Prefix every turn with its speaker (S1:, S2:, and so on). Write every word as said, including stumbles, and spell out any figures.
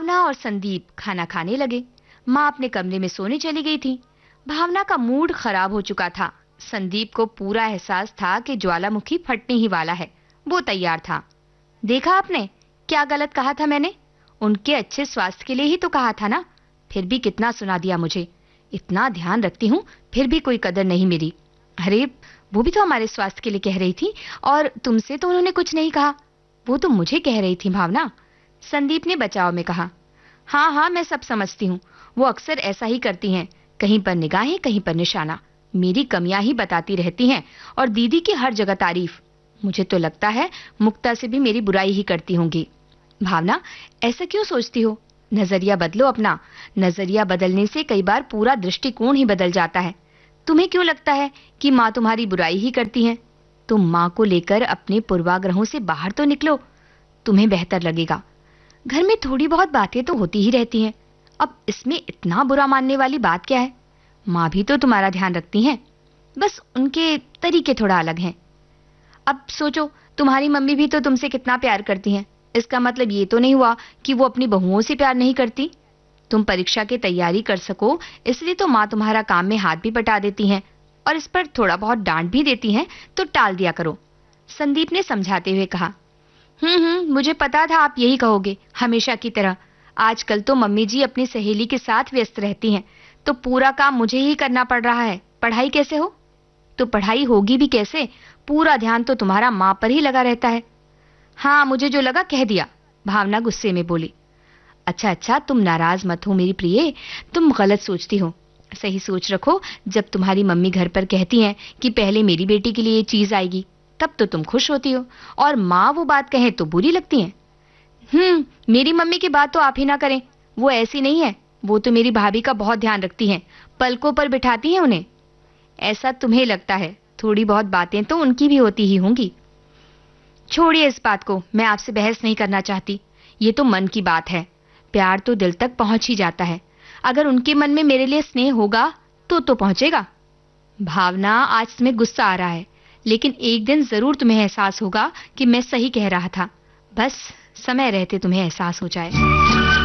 S1: भावना और संदीप खाना खाने लगे। माँ अपने कमरे में सोने चली गई थी। भावना का मूड खराब हो चुका था। संदीप को पूरा एहसास था कि ज्वालामुखी फटने ही वाला है। वो तैयार था। देखा आपने क्या गलत कहा था मैंने? उनके अच्छे स्वास्थ्य के लिए ही तो कहा था ना। फिर भी कितना सुना दिया मुझे। इतना ध्यान रखती हूँ फिर भी कोई कदर नहीं मेरी। अरे वो भी तो हमारे स्वास्थ्य के लिए कह रही थी और तुमसे तो उन्होंने कुछ नहीं कहा। वो तो मुझे कह रही थी भावना। संदीप ने बचाव में कहा। हाँ हाँ मैं सब समझती हूँ। वो अक्सर ऐसा ही करती हैं। कहीं पर निगाहें कहीं पर निशाना। मेरी कमियां ही बताती रहती हैं और दीदी की हर जगह तारीफ। मुझे तो लगता है मुक्ता से भी मेरी बुराई ही करती होंगी। भावना ऐसा क्यों सोचती हो? नजरिया बदलो अपना। नजरिया बदलने से कई बार पूरा दृष्टिकोण ही बदल जाता है। तुम्हें क्यों लगता है कि माँ तुम्हारी बुराई ही करती हैं? तुम माँ को लेकर अपने पूर्वाग्रहों से बाहर तो निकलो। तुम्हें बेहतर लगेगा। घर में थोड़ी बहुत बातें तो होती ही रहती हैं। अब इसमें इतना बुरा मानने वाली बात क्या है? माँ भी तो तुम्हारा ध्यान रखती हैं। बस उनके तरीके थोड़ा अलग हैं। अब सोचो तुम्हारी मम्मी भी तो तुमसे कितना प्यार करती हैं। इसका मतलब ये तो नहीं हुआ कि वो अपनी बहुओं से प्यार नहीं करती। तुम परीक्षा की तैयारी कर सको इसलिए तो माँ तुम्हारा काम में हाथ भी बटा देती हैं और इस पर थोड़ा बहुत डांट भी देती हैं तो टाल दिया करो। संदीप ने समझाते हुए कहा। हम्म हम्म मुझे पता था आप यही कहोगे, हमेशा की तरह। आजकल तो मम्मी जी अपनी सहेली के साथ व्यस्त रहती हैं तो पूरा काम मुझे ही करना पड़ रहा है। पढ़ाई कैसे हो? तो पढ़ाई होगी भी कैसे? पूरा ध्यान तो तुम्हारा माँ पर ही लगा रहता है। हाँ मुझे जो लगा कह दिया। भावना गुस्से में बोली। अच्छा अच्छा तुम नाराज मत हो मेरी प्रिय। तुम गलत सोचती हो। सही सोच रखो। जब तुम्हारी मम्मी घर पर कहती हैं कि पहले मेरी बेटी के लिए ये चीज आएगी तब तो तुम खुश होती हो और माँ वो बात कहे तो बुरी लगती है। हम्म मेरी मम्मी की बात तो आप ही ना करें। वो ऐसी नहीं है। वो तो मेरी भाभी का बहुत ध्यान रखती हैं। पलकों पर बिठाती हैं उन्हें। ऐसा तुम्हें लगता है। थोड़ी बहुत बातें तो उनकी भी होती ही होंगी। छोड़िए इस बात को। मैं आपसे बहस नहीं करना चाहती। ये तो मन की बात है। प्यार तो दिल तक पहुंच ही जाता है। अगर उनके मन में मेरे लिए स्नेह होगा तो तो पहुंचेगा। भावना आज तुम्हें गुस्सा आ रहा है लेकिन एक दिन जरूर तुम्हें एहसास होगा कि मैं सही कह रहा था। बस समय रहते तुम्हें एहसास हो जाए।